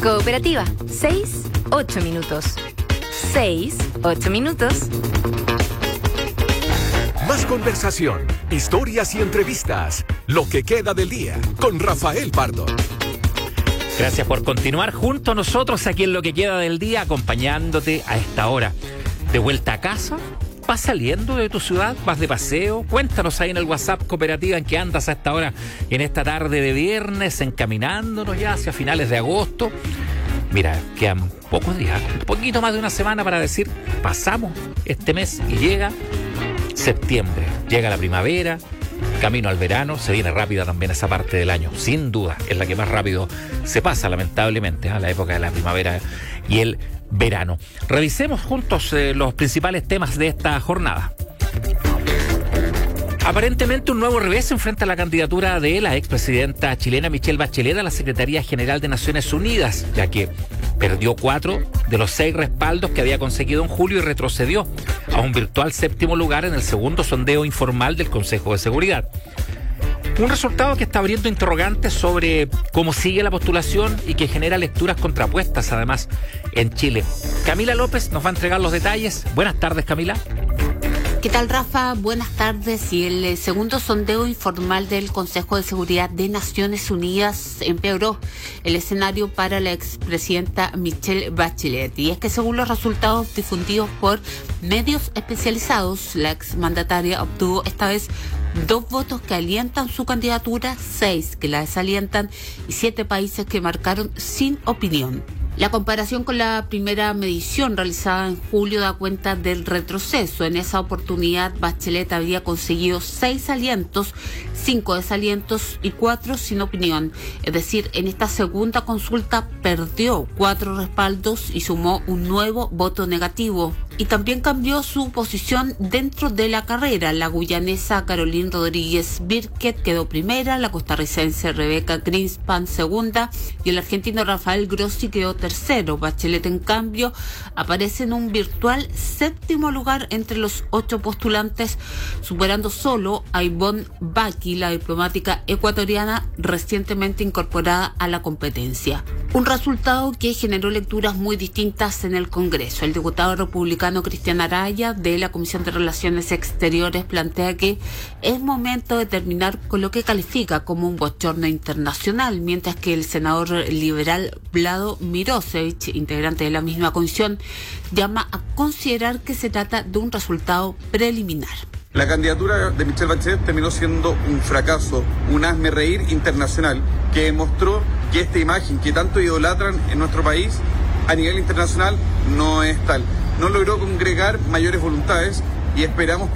Cooperativa, 6-8 minutos. 6-8 minutos. Más conversación, historias y entrevistas. Lo que queda del día con Rafael Pardo. Gracias por continuar junto a nosotros aquí en Lo que queda del día, acompañándote a esta hora. ¿De vuelta a casa? ¿Vas saliendo de tu ciudad? ¿Vas de paseo? Cuéntanos ahí en el WhatsApp Cooperativa en que andas a esta hora, en esta tarde de viernes, encaminándonos ya hacia finales de agosto. Mira, quedan pocos días, un poquito más de una semana para decir, pasamos este mes y llega septiembre, llega la primavera, camino al verano, se viene rápida también esa parte del año, sin duda, es la que más rápido se pasa, lamentablemente, la época de la primavera y el verano. Revisemos juntos los principales temas de esta jornada. Aparentemente un nuevo revés enfrenta la candidatura de la expresidenta chilena Michelle Bachelet a la Secretaría General de Naciones Unidas, ya que perdió 4 de los 6 respaldos que había conseguido en julio y retrocedió a un virtual 7º lugar en el segundo sondeo informal del Consejo de Seguridad. Un resultado que está abriendo interrogantes sobre cómo sigue la postulación y que genera lecturas contrapuestas, además, en Chile. Camila López nos va a entregar los detalles. Buenas tardes, Camila. ¿Qué tal, Rafa? Buenas tardes. Y el segundo sondeo informal del Consejo de Seguridad de Naciones Unidas empeoró el escenario para la expresidenta Michelle Bachelet. Y es que según los resultados difundidos por medios especializados, la exmandataria obtuvo esta vez 2 votos que alientan su candidatura, 6 que la desalientan y 7 países que marcaron sin opinión. La comparación con la primera medición realizada en julio da cuenta del retroceso. En esa oportunidad, Bachelet había conseguido 6 alientos, 5 desalientos y 4 sin opinión. Es decir, en esta segunda consulta perdió 4 respaldos y sumó un nuevo voto negativo. Y también cambió su posición dentro de la carrera. La guyanesa Caroline Rodríguez Birket quedó primera, la costarricense Rebeca Greenspan segunda y el argentino Rafael Grossi quedó tercero. Bachelet, en cambio, aparece en un virtual 7º lugar entre los 8 postulantes, superando solo a Ivonne Baki, la diplomática ecuatoriana recientemente incorporada a la competencia. Un resultado que generó lecturas muy distintas en el Congreso. El diputado republicano Cristian Araya, de la Comisión de Relaciones Exteriores, plantea que es momento de terminar con lo que califica como un bochorno internacional, mientras que el senador liberal Vlado Mirosevich, integrante de la misma comisión, llama a considerar que se trata de un resultado preliminar. La candidatura de Michelle Bachelet terminó siendo un fracaso, un hazmerreír internacional que demostró que esta imagen que tanto idolatran en nuestro país a nivel internacional no es tal. No logró congregar mayores voluntades y esperamos